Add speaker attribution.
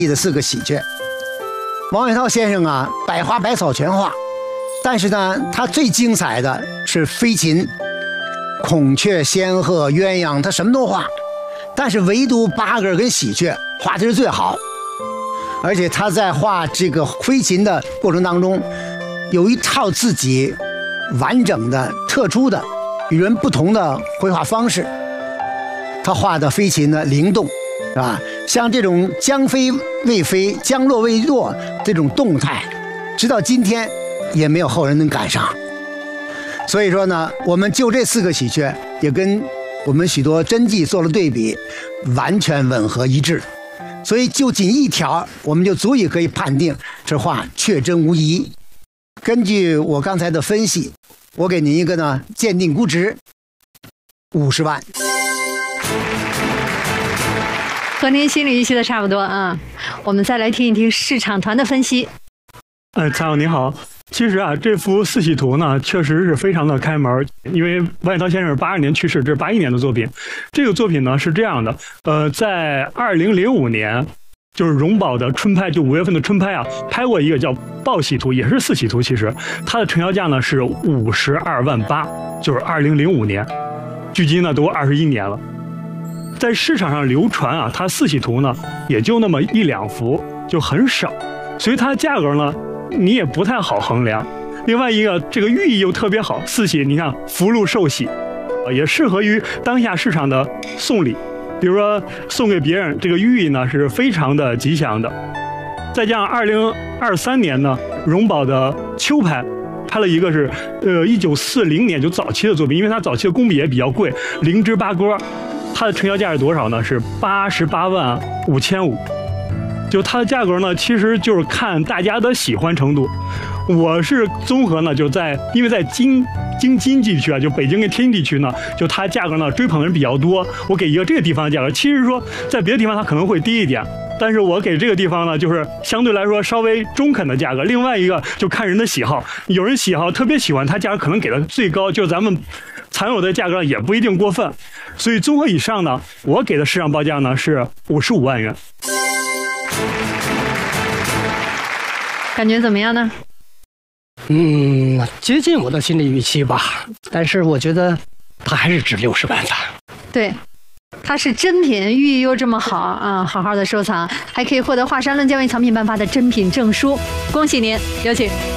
Speaker 1: 的4个喜鹊。王伟涛先生啊，百花百草全画，但是呢，他最精彩的是飞禽、孔雀、仙鹤、鸳鸯，他什么都画，但是唯独八哥跟喜鹊画的是最好。而且他在画这个飞禽的过程当中，有一套自己完整的、特殊的、与人不同的绘画方式。他画的飞禽呢灵动，是吧？像这种将飞未飞、将落未落这种动态，直到今天也没有后人能赶上。所以说呢，我们就这4个喜鹊也跟我们许多真迹做了对比，完全吻合一致。所以就仅一条，我们就足以可以判定这画确真无疑。根据我刚才的分析，我给您一个呢鉴定估值50万。
Speaker 2: 和您心理预期的差不多啊。我们再来听一听市场团的分析。
Speaker 3: 蔡总您好，其实啊，这幅四喜图呢，确实是非常的开门，因为王伟涛先生是82年去世，这是81年的作品。这个作品呢是这样的，在2005年，就是荣宝的春拍，就5月份的春拍啊，拍过一个叫报喜图，也是四喜图。其实它的成交价呢是52万8，就是2005年，距今呢都21年了。在市场上流传啊，它四喜图呢也就那么1、2幅，就很少，所以它的价格呢你也不太好衡量。另外一个，这个寓意又特别好，四喜你看福禄寿喜，也适合于当下市场的送礼，比如说送给别人，这个寓意呢是非常的吉祥的。再加上2023年呢，荣宝的秋拍拍了一个是1940年就早期的作品，因为它早期的工笔也比较贵，灵芝八哥，它的成交价是多少呢？是88万5500。就它的价格呢，其实就是看大家的喜欢程度。我是综合呢，因为在京津地区啊，就北京跟天津地区呢，就它价格呢追捧的人比较多，我给一个这个地方的价格。其实说在别的地方它可能会低一点，但是我给这个地方呢，就是相对来说稍微中肯的价格。另外一个就看人的喜好，有人喜好特别喜欢，它价格可能给的最高，就是咱们常有的价格也不一定过分。所以综合以上呢，我给的市场报价呢是55万元。
Speaker 2: 感觉怎么样呢？
Speaker 4: 接近我的心理预期吧，但是我觉得它还是值60万的。
Speaker 2: 对，它是真品，寓意又这么好啊，好好的收藏，还可以获得华山论鉴为藏品颁发的珍品证书，恭喜您，有请。